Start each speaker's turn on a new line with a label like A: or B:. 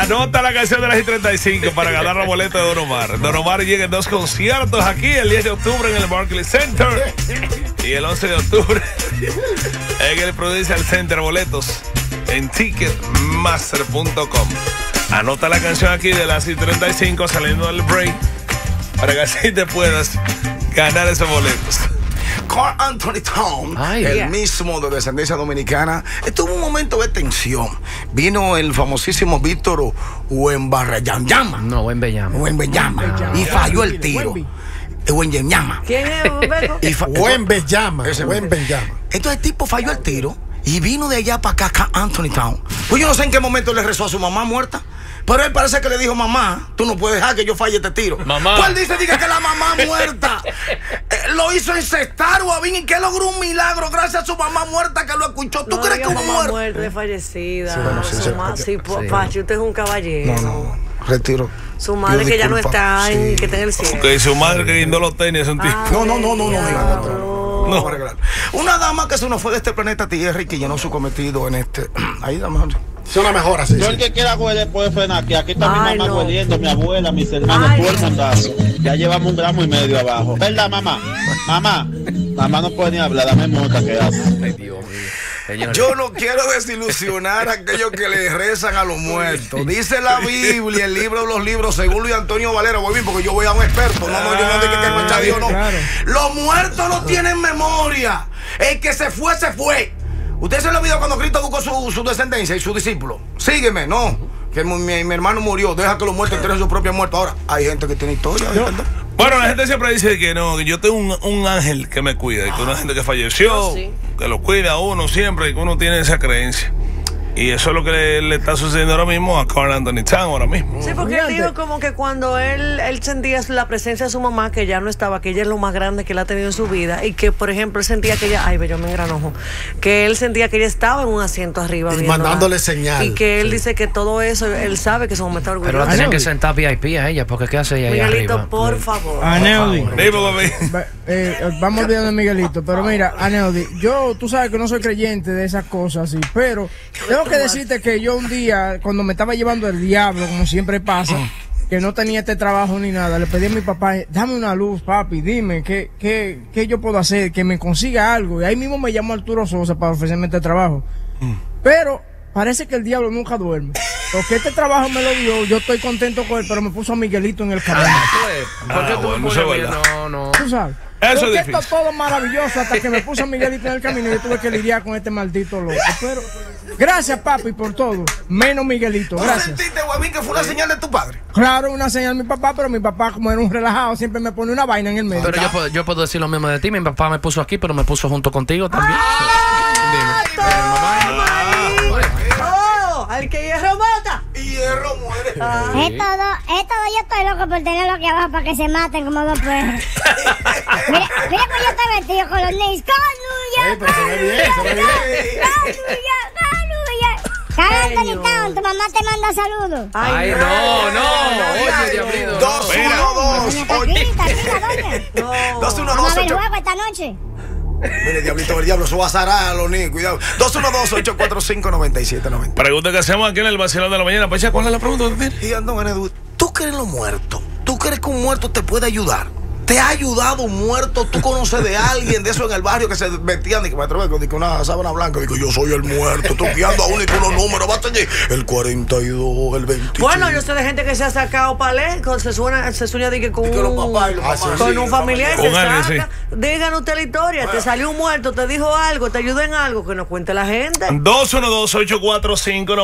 A: Anota la canción de las 35 para ganar la boleta de Don Omar. Don Omar llega en 2 conciertos aquí, el 10 de octubre en el Barclays Center y el 11 de octubre en el Prudential Center. Boletos en ticketmaster.com. Anota la canción aquí de las 35 saliendo del break para que así te puedas ganar esos boletos.
B: Carl Anthony Town, el mismo de descendencia dominicana, estuvo un momento de tensión. Vino el famosísimo Víctor Wembanyama.
C: No,
B: Wembanyama. Y falló el tiro. Wembanyama.
D: ¿Quién es?
B: Wembanyama. Entonces el tipo falló el tiro y vino de allá para acá, Carl Anthony Town. Pues yo no sé en qué momento le rezó a su mamá muerta. Pero él parece que le dijo, mamá, tú no puedes dejar que yo falle este tiro.
A: Mamá.
B: Pues él dice que la mamá muerta lo hizo encestar o y que logró un milagro gracias a su mamá muerta que lo escuchó. ¿Tú crees que
D: mamá
B: muerta?
D: muerta, fallecida?
B: Sí, bueno,
D: sí, Pachi, usted es un caballero.
B: No, retiro.
D: Su madre que ya no está, que está en el cielo.
A: Que su madre que guindó los tenis es un tipo.
B: No. Una dama que se nos fue de este planeta Tierra y que llenó su cometido en este. Ahí, dama. Es una mejora, sí.
E: Yo el que quiera huele puede frenar, que aquí está mi mamá hueliendo, mi abuela, mis hermanos, todo el mandazo. Ya llevamos 1,5 gramos abajo. ¿Verdad, mamá? Mamá no puede ni hablar, dame mota que hace.
C: Ay, Dios mío. Señores.
B: Yo no quiero desilusionar a aquellos que le rezan a los muertos. Dice la Biblia, el libro de los libros, según Luis Antonio Valera, voy bien porque yo voy a un experto. No, yo no digo que escucha Dios, no. Claro. Los muertos no tienen memoria. El que se fue, se fue. ¿Usted se lo olvidó cuando Cristo buscó su descendencia y su discípulo? Sígueme, no. Que mi hermano murió, deja que los muertos enteren su propia muerte. Ahora, hay gente que tiene historia, ¿verdad?
A: Bueno, la gente siempre dice que no, que yo tengo un ángel que me cuida, y que una gente que falleció, que lo cuida a uno siempre, y que uno tiene esa creencia. Y eso es lo que le está sucediendo ahora mismo a Carl Anthony Town ahora mismo.
D: Sí, porque él dijo como que cuando él sentía la presencia de su mamá, que ya no estaba, que ella es lo más grande que él ha tenido en su vida, y que, por ejemplo, él sentía que ella, yo me engranojo, que él sentía que ella estaba en un asiento arriba.
B: Y mandándole señal.
D: Y que él dice que todo eso, él sabe que su mamá está orgullosa.
C: Pero la tenían que sentar VIP a ella, porque ¿qué hace ella ahí
D: Miguelito,
C: arriba?
D: por favor.
F: Aneudi. Vamos viendo a Miguelito, pero mira, Aneudi, tú sabes que no soy creyente de esas cosas así, pero tengo que decirte que yo un día, cuando me estaba llevando el diablo, como siempre pasa, que no tenía este trabajo ni nada, le pedí a mi papá, dame una luz, papi, dime, ¿qué yo puedo hacer? Que me consiga algo. Y ahí mismo me llamó Arturo Sosa para ofrecerme este trabajo. Pero parece que el diablo nunca duerme. Porque este trabajo me lo dio, yo estoy contento con él, pero me puso a Miguelito en el camino.
C: ¿Por qué tú me pones a mí? No.
F: ¿Tú sabes?
A: Eso
F: porque
A: es
F: esto es todo maravilloso hasta que me puso a Miguelito en el camino y yo tuve que lidiar con este maldito loco. Pero gracias, papi, por todo. Menos Miguelito, gracias.
B: ¿Tú sentiste, Guavín, que fue una señal de tu padre?
F: Claro, una señal de mi papá, pero mi papá, como era un relajado, siempre me pone una vaina en el medio.
C: Pero yo puedo decir lo mismo de ti. Mi papá me puso aquí, pero me puso junto contigo también.
D: Al que hierro mata.
B: Hierro muere.
G: Es todo, yo estoy loco por tenerlo aquí abajo para que se maten como dos perros. Mira cómo yo estoy vestido con los niños. Carl Anthony Town, tu mamá te manda saludos.
C: Ay, no. Oye, diablito.
B: 212.
G: Vamos a ver el juego esta noche.
B: Mire, diablito del diablo, eso va a zarar a los niños, cuidado. 212-845-9790.
A: Pregunta que hacemos aquí en el vacilón de la mañana. Pacha, ¿cuál es la pregunta?
B: ¿Tú crees en los muertos? ¿Tú crees que un muerto te puede ayudar? ¿Te ha ayudado un muerto? ¿Tú conoces de alguien de eso en el barrio que se vestían y que me atrevo con una sábana blanca? Digo, yo soy el muerto, estoy guiando a uno y con los números, basta allí. El 42, el 25.
D: Bueno, yo sé de gente que se ha sacado palé, se sueña de que con un familiar se saca. Díganos usted la historia, te salió un muerto, te dijo algo, te ayudó en algo, que nos cuente la gente.
A: 212-845-9790.